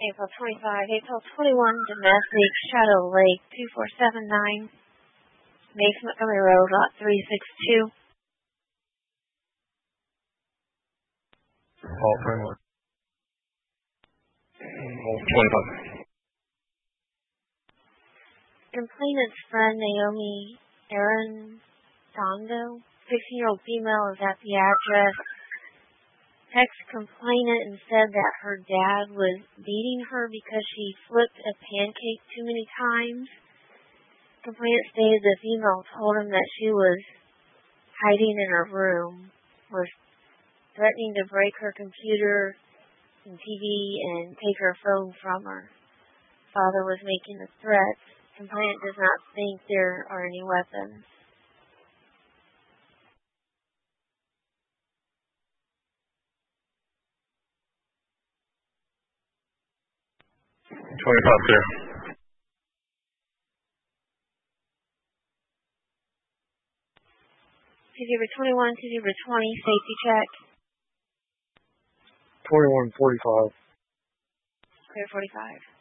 April 25, April 21, domestic, Shadow Lake, 2479, Mason Montgomery Road, lot 362. All 21. All 25. Complainant's friend Naomi Arredondo, 16-year-old female, is at the address. Text complainant and said that her dad was beating her because she flipped a pancake too many times. Complainant stated the female told him that she was hiding in her room, was threatening to break her computer and TV and take her phone from her. Father was making a threat. Complainant does not think there are any weapons. 25 clear. TZB 21, TZB 20, safety check. 2145. Clear 45.